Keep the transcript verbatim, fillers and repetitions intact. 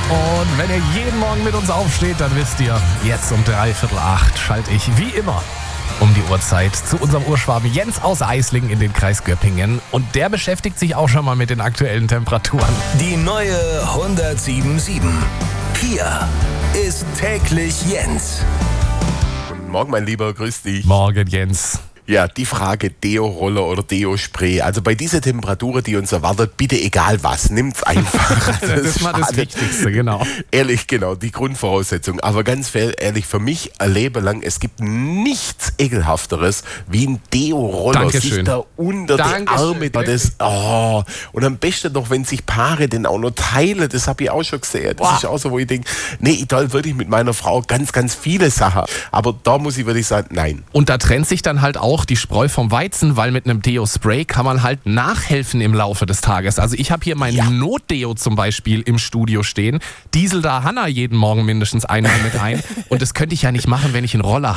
Und wenn ihr jeden Morgen mit uns aufsteht, dann wisst ihr, jetzt um dreiviertel acht schalte ich wie immer um die Uhrzeit zu unserem Urschwaben Jens aus Eislingen in den Kreis Göppingen. Und der beschäftigt sich auch schon mal mit den aktuellen Temperaturen. Die neue hundertsieben Komma sieben. Hier ist täglich Jens. Guten Morgen, mein Lieber, grüß dich. Morgen, Jens. Ja, die Frage Deo-Roller oder Deo-Spray. Also bei dieser Temperatur, die uns erwartet, bitte egal was, nimmt's einfach. Das, das ist mal das Wichtigste, genau. Ehrlich, genau, die Grundvoraussetzung. Aber ganz ehrlich, für mich ein Leben lang, es gibt nichts Ekelhafteres wie ein Deo-Roller. Dankeschön. Sich da unter Dankeschön. die Arme, das, oh. Und am besten noch, wenn sich Paare den auch noch teilen, das habe ich auch schon gesehen. Das Boah. ist auch so, wo ich denke, nee, ich teile wirklich mit meiner Frau ganz, ganz viele Sachen. Aber da muss ich wirklich sagen, nein. Und da trennt sich dann halt auch die Spreu vom Weizen, weil mit einem Deo-Spray kann man halt nachhelfen im Laufe des Tages. Also ich habe hier mein Ja. Not-Deo zum Beispiel im Studio stehen. Diesel da Hanna jeden Morgen mindestens einmal mit ein. Und das könnte ich ja nicht machen, wenn ich einen Roller